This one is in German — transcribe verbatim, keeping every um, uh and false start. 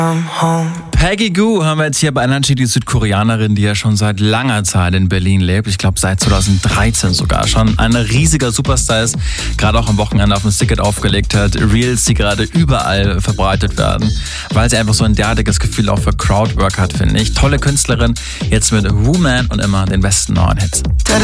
Peggy Gou haben wir jetzt hier bei Ananchi, die Südkoreanerin, die ja schon seit langer Zeit in Berlin lebt. Ich glaube seit zweitausenddreizehn sogar schon. Ein riesiger Superstar ist, gerade auch am Wochenende auf dem Ticket aufgelegt hat. Reels, die gerade überall verbreitet werden, weil sie einfach so ein derartiges Gefühl auch für Crowdwork hat, finde ich. Tolle Künstlerin, jetzt mit Woman und immer den besten neuen Hits.